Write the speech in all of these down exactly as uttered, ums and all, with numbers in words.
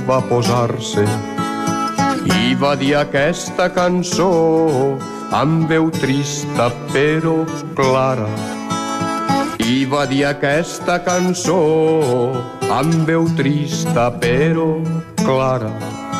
Va posar-se i va dir aquesta cançó amb veu trista però clara. I va dir aquesta cançó amb veu trista però clara.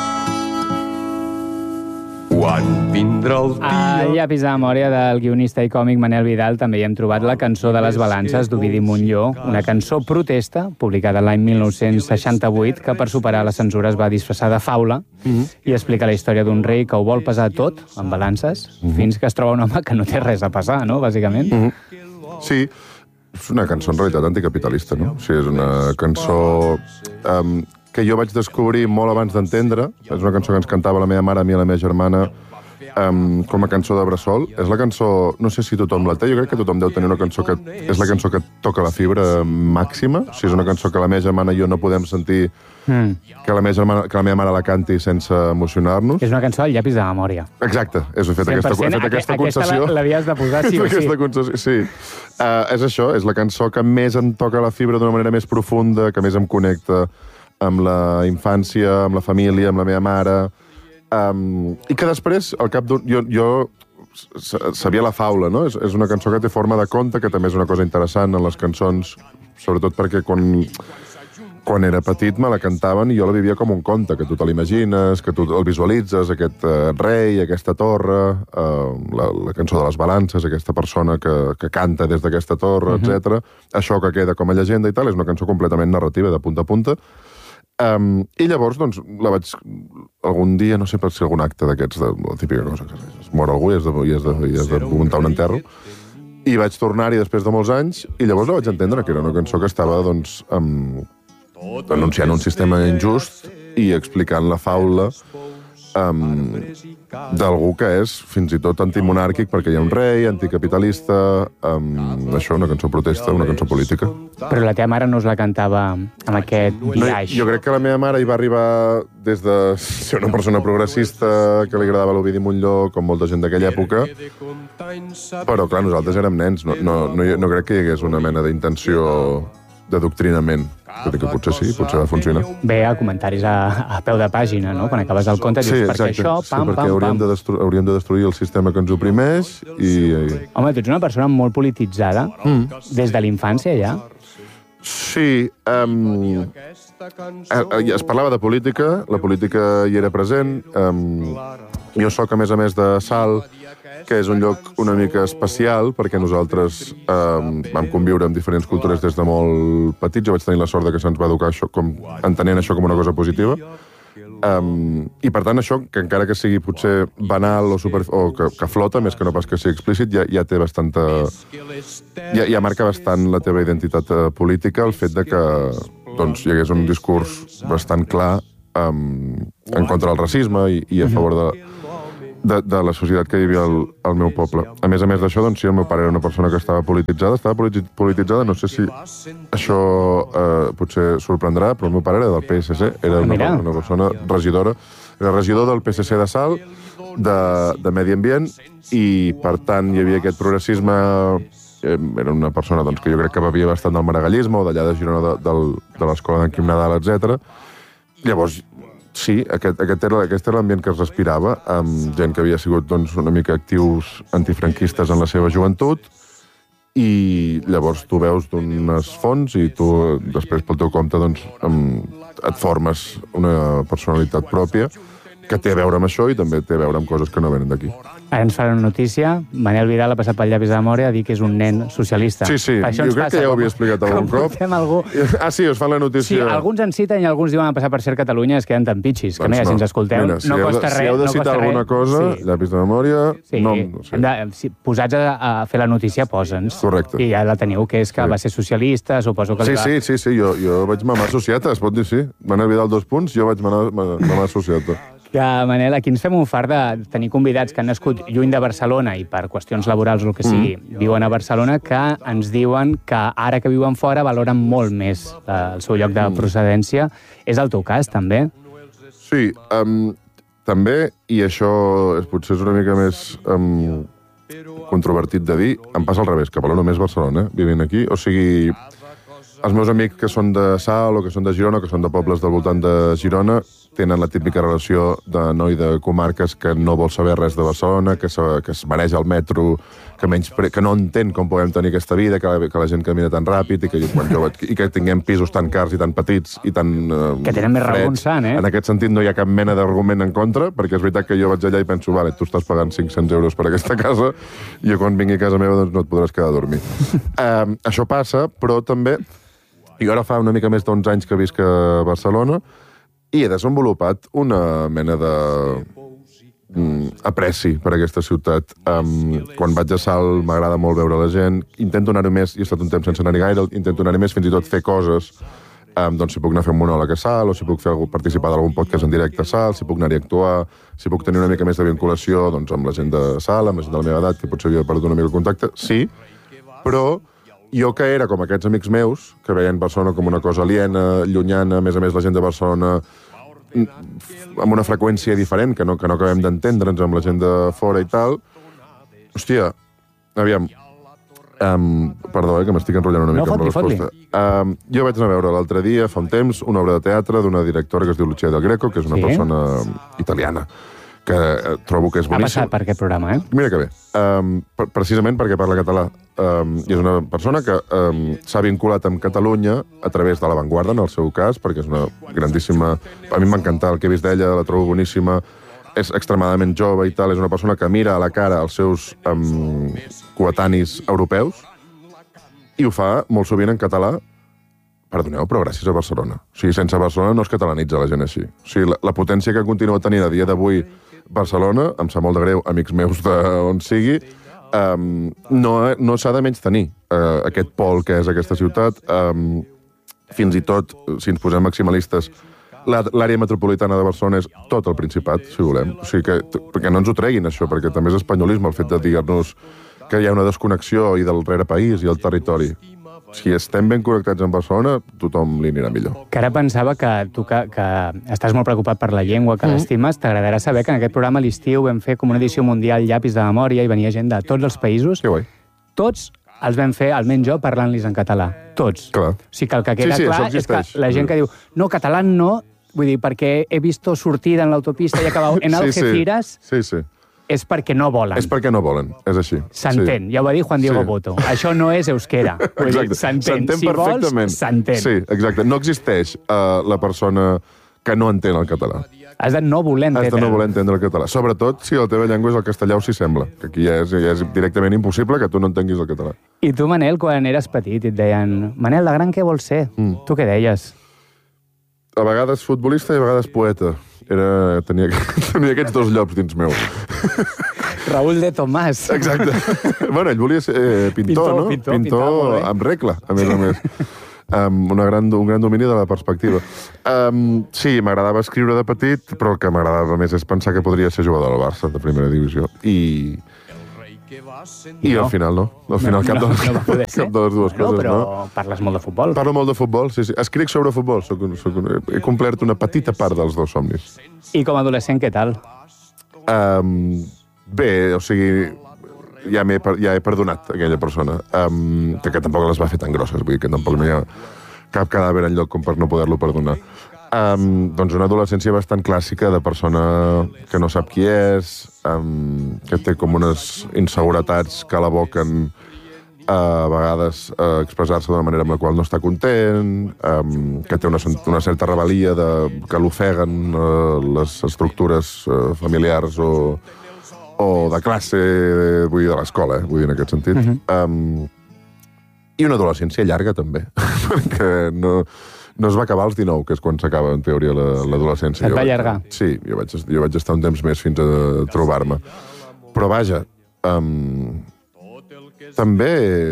Quan vindrà el dia... A Llapis de memòria del guionista i còmic Manel Vidal també hi hem trobat la cançó de les balances d'Ovidi Montllor, una cançó protesta publicada l'any mil nou-cents seixanta-vuit que per superar la censura es va disfressar de faula mm-hmm. i explica la història d'un rei que ho vol pesar tot en balances mm-hmm. fins que es troba un home que no té res a pesar, no?, bàsicament. Mm-hmm. Sí, és una cançó en realitat anticapitalista, no? O sigui, és una cançó... Um, que jo vaig descobrir molt abans d'entendre. És una cançó que ens cantava la meva mare, a mi i la meva germana, um, com a cançó de bressol. És la cançó... No sé si tothom la té, jo crec que tothom deu tenir una cançó que... És la cançó que toca la fibra màxima. O sigui, és una cançó que la meva germana i jo no podem sentir mm. que, la meva germana, que la meva mare la canti sense emocionar-nos. És una cançó al llapis de memòria. Exacte. És, he fet aquesta, he fet aquesta concessió. Aquesta l'havies de posar, sí o sí. Aquesta concessió, sí. Uh, és això, és la cançó que més em toca la fibra d'una manera més profunda, que més em connecta amb la infància, amb la família, amb la meva mare, um, i que després, al cap d'un... Jo, jo sabia la faula, no? És, és una cançó que té forma de conte, que també és una cosa interessant en les cançons, sobretot perquè quan, quan era petit me la cantaven i jo la vivia com un conte, que tu te l'imagines, que tu el visualitzes, aquest uh, rei, aquesta torre, uh, la, la cançó de les balances, aquesta persona que, que canta des d'aquesta torre, uh-huh. etcètera. Això que queda com a llegenda i tal, és una cançó completament narrativa, de punta a punta. Um, I llavors, doncs, la vaig... Algun dia, no sé per si algun acte d'aquests, de la típica cosa, que es mor algú i has de, i has de, i has de muntar un enterro, i vaig tornar-hi després de molts anys, i llavors la vaig entendre, que era una cançó que estava, doncs, um, denunciant un sistema injust i explicant la faula um, d'algú que és fins i tot antimonàrquic perquè hi ha un rei, anticapitalista, um, això, una cançó protesta, una cançó política. Però la teva mare no us la cantava amb aquest viatge. No, jo crec que la meva mare hi va arribar des de ser una persona progressista, que li agradava l'Ovidi Montllor, com molta gent d'aquella època, però, clar, nosaltres érem nens, no, no, no, no crec que hi hagués una mena d'intenció d'adoctrinament. Tot i que potser sí, potser va funcionar. Bé, a comentaris a, a peu de pàgina, no? Quan acabes el conte, dius, sí, perquè això, pam, sí, perquè pam, hauríem pam. De destru hauríem de destruir el sistema que ens oprimeix i... Home, tu ets una persona molt polititzada, mm. des de l'infància ja. Sí, um, es parlava de política, la política hi era present. Um, jo soc, a més a més, de Salt, que és un lloc una mica especial, perquè nosaltres um, vam conviure amb diferents cultures des de molt petits. Jo vaig tenir la sort de que se'ns va educar això com, entenent això com una cosa positiva. Um, I, per tant, això, que encara que sigui potser banal o, super, o que, que flota, més que no pas que sigui explícit, ja, ja té bastanta... Ja, ja marca bastant la teva identitat uh, política, el fet de que doncs, hi hagués un discurs bastant clar um, en contra del racisme i, i a favor de, de, de la societat que hi havia al, al meu poble. A més a més d'això, doncs, sí, el meu pare era una persona que estava polititzada, estava polititzada, no sé si això eh, potser sorprendrà, però el meu pare era del P S C, era una, una persona regidora, era regidor del P S C de Salt, de, de Medi Ambient, i, per tant, hi havia aquest progressisme... Eh, era una persona doncs, que jo crec que bevia bastant del maragallisme o d'allà de Girona, de, de, de l'escola d'en Quim Nadal, etcètera. Llavors, sí, aquest, aquest era, aquest era l'ambient que es respirava, amb gent que havia sigut doncs, una mica actius antifranquistes en la seva joventut, i llavors tu veus d'unes fonts i tu després pel teu compte doncs, et formes una personalitat pròpia que té a veure amb això i també té a veure amb coses que no venen d'aquí. Ara ens farà una notícia. Manel Vidal ha passat pel llapis de memòria a dir que és un nen socialista. Sí, sí, jo crec que ja ho havia explicat algun cop. Algú... Ah, sí, us fan la notícia... Sí, alguns ens citen i alguns diuen a passar per Ser Catalunya i es queden tan pitxis, que doncs mira, no. Si ens escolteu, mira, si no costa de, res. Si heu de no citar alguna cosa, sí. Llapis de memòria... Sí, no, no sé. de, si, posats a, a fer la notícia, posa'ns. Correcte. I ja la teniu, que és que sí. Va ser socialista, suposo que... Sí, va... sí, sí, sí, jo, jo vaig mamar societa, es pot dir, sí. Manel Vidal, dos punts, jo vaig mamar, mamar societa. Que, Manel, aquí ens fem un fart de tenir convidats que han nascut lluny de Barcelona i per qüestions laborals o el que sigui, mm. viuen a Barcelona, que ens diuen que ara que viuen fora valoren molt més el seu lloc de procedència. Mm. És el teu cas, també? Sí, um, també, i això és, potser és una mica més um, controvertit de dir, em passa al revés, que valoro més Barcelona, vivint aquí. O sigui, els meus amics que són de Salt o que són de Girona o que són de pobles del voltant de Girona tenen la típica relació de noi de comarques que no vol saber res de Barcelona, que, se, que es mareja al metro, que, menys, que no entén com podem tenir aquesta vida, que la, que la gent camina tan ràpid i que, quan jo, i que tinguem pisos tan cars i tan petits i tan uh, que tenen més raó un sant, eh? En aquest sentit no hi ha cap mena d'argument en contra, perquè és veritat que jo vaig allà i penso, vale, tu estàs pagant cinc-cents euros per aquesta casa i jo quan vingui a casa meva doncs no et podràs quedar a dormir. um, això passa, però també jo ara fa una mica més d'onze anys que visc a Barcelona i he desenvolupat una mena de mm, apreci per aquesta ciutat. Um, quan vaig a Salt m'agrada molt veure la gent, intento anar-hi més, i he estat un temps sense anar-hi gaire, intento anar-hi més, fins i tot fer coses, um, doncs si puc anar a fer un monòleg a Salt, o si puc fer algú, participar d'algun podcast en directe a Salt, si puc anar-hi a actuar, si puc tenir una mica més de vinculació doncs, amb la gent de Salt, amb la gent de la meva edat, que potser havia perdut una mica el contacte, sí, però jo que era com aquests amics meus, que veien Barcelona com una cosa aliena, llunyana, a més a més la gent de Barcelona amb una freqüència diferent, que no, que no acabem d'entendre'ns amb la gent de fora i tal. Hòstia, aviam, um, perdó, eh, que m'estic enrotllant una no, mica amb la resposta. Um, jo vaig anar a veure l'altre dia, fa un temps, una obra de teatre d'una directora que es diu Lucia Del Greco, que és una sí? persona italiana, que eh, trobo que és boníssim. Ha passat per aquest programa, eh? Mira que bé. Um, precisament perquè parla català. Um, I és una persona que um, s'ha vinculat amb Catalunya a través de La Vanguardia, en el seu cas, perquè és una grandíssima... A mi m'ha encantat el que he vist d'ella, la trobo boníssima, és extremadament jove i tal, és una persona que mira a la cara els seus um, coetanis europeus i ho fa molt sovint en català. Perdoneu, però gràcies a Barcelona. O sigui, sense Barcelona no es catalanitza la gent així. O sigui, la, la potència que continua tenint a dia d'avui Barcelona, em sap molt de greu, amics meus d'on sigui, um, no, no s'ha de menys tenir uh, aquest pol que és aquesta ciutat. Um, fins i tot, si ens posem maximalistes, l'àrea metropolitana de Barcelona és tot el Principat, si volem. O sigui que, perquè no ens ho treguin, això, perquè també és espanyolisme el fet de dir-nos que hi ha una desconnexió i del rere país i el territori. Si estem ben connectats amb Barcelona, tothom li anirà millor. Que ara pensava que tu, que, que estàs molt preocupat per la llengua, que mm. l'estimes, t'agradarà saber que en aquest programa a l'estiu vam fer com una edició mundial llapis de memòria i venia gent de tots els països. Que guai. Tots els vam fer, almenys jo, parlant-los en català. Tots. Clar. O sigui que el que queda sí, sí, clar és que la gent que diu no, català no, vull dir, perquè he vist sortida en l'autopista i he acabat en Algeciras... Sí, sí. sí. És perquè no volen. És perquè no volen, és així. S'entén, sí. Ja ho va dir Juan Diego sí. Boto. Això no és euskera. Exacte, s'entén si perfectament. Vols, s'entén. Sí, exacte. No existeix uh, la persona que no entén el català. Has de no voler entendre. Has de no voler entendre el català. Sobretot si la teva llengua és el castellà o si sembla, que aquí ja és, ja és directament impossible que tu no entenguis el català. I tu, Manel, quan eres petit i et deien Manel, de gran què vols ser? Mm. Tu què deies? A vegades futbolista i a vegades poeta. Era, tenia, tenia aquests dos llocs dins meu. Raúl de Tomàs. Exacte. Bueno, ell volia ser eh, pintor, pintor, no? Pintor, pintor amb regla, a més a més. Amb una gran, un gran domini de la perspectiva. Um, sí, m'agradava escriure de petit, però el que m'agradava més és pensar que podria ser jugador del Barça, de primera divisió. I... I no. al final no. Al final no, cap, no, de les, no cap de les dues no, coses, però no? Parles molt de futbol. Parlo molt de futbol, sí, sí. Escric sobre futbol. Soc, soc, he complert una petita part dels dos somnis. I com a adolescent, què tal? Um, bé, o sigui, ja, ja he perdonat aquella persona, um, que, que tampoc les va fer tan grosses, vull dir que tampoc no hi ha cap cadàver enlloc com per no poder-lo perdonar. Um, doncs una adolescència bastant clàssica de persona que no sap qui és, um, que té com unes inseguretats que l'aboquen uh, a vegades a expressar-se d'una manera amb la qual no està content, um, que té una, una certa rebel·lia de, que l'ofeguen uh, les estructures uh, familiars o, o de classe, vull dir, de l'escola, eh, vull dir, en aquest sentit. Uh-huh. um, I una adolescència llarga, també, perquè no... No es va acabar als dinou, que és quan s'acaba, en teoria, l'adolescència. Et va allargar? Sí, jo vaig, jo vaig estar un temps més fins a trobar-me. Però vaja, um, també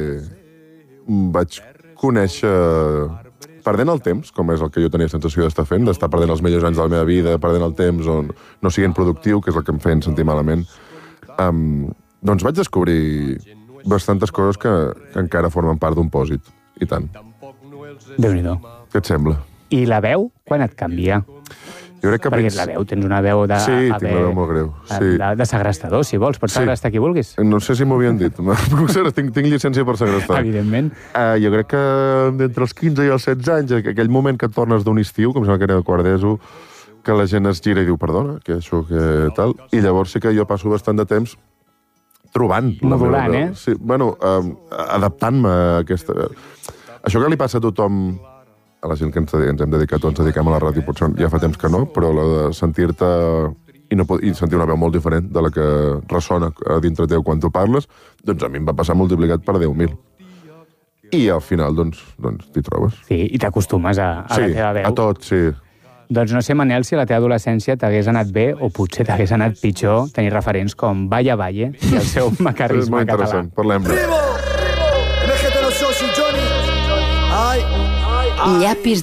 vaig conèixer, perdent el temps, com és el que jo tenia sensació d'estar fent, d'estar perdent els millors anys de la meva vida, perdent el temps on no siguin productiu, que és el que em feien sentir malament, um, doncs vaig descobrir bastantes coses que, que encara formen part d'un pòsit, i tant. Déu-n'hi-do. Què et sembla? I la veu, quan et canvia? Jo crec que... Perquè pens... la veu, tens una veu de... Sí, a, tinc la veu molt greu. Sí. De, de segrestador, si vols. Pots segrestar sí. qui vulguis. No sé si m'ho havien dit. tinc, tinc llicència per segrestar. Evidentment. Uh, jo crec que entre els quinze i els setze anys, aquell moment que et tornes d'un estiu, com sembla que era de quart d'ESO, que la gent es gira i diu, perdona, que això, que tal... I llavors sí que jo passo bastant de temps trobant la modulant, meva eh? veu. Sí, bueno, um, adaptant-me a aquesta... Això que li passa a tothom, a la gent que ens, ens hem dedicat o ens dediquem a la ràdio, potser ja fa temps que no, però la de sentir-te i, no, i sentir una veu molt diferent de la que ressona a dintre teu quan tu parles, doncs a mi em va passar multiplicat per deu mil. I al final, doncs, doncs t'hi trobes. Sí, i t'acostumes a, a sí, la teva veu. a tot, sí. Doncs no sé, Manel, si a la teva adolescència t'hagués anat bé o potser t'hagués anat pitjor tenir referents com Vaya Valle i el seu macarrisme català. És molt interessant, parlem-ne. Llapis